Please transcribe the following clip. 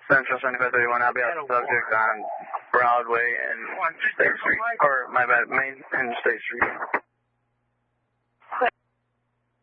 Central 7531, I'll be out subject on Broadway and State Street. Or, my bad, Main and State Street.